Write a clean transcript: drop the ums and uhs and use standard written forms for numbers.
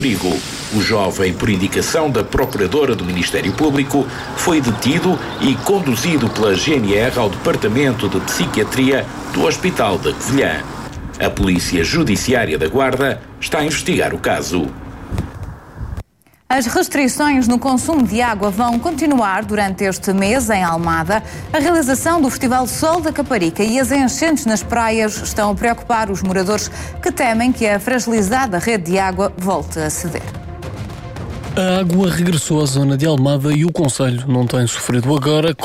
O jovem, por indicação da Procuradora do Ministério Público, foi detido e conduzido pela GNR ao Departamento de Psiquiatria do Hospital da Covilhã. A Polícia Judiciária da Guarda está a investigar o caso. As restrições no consumo de água vão continuar durante este mês em Almada. A realização do Festival Sol da Caparica e as enchentes nas praias estão a preocupar os moradores que temem que a fragilizada rede de água volte a ceder. A água regressou à zona de Almada e o concelho não tem sofrido agora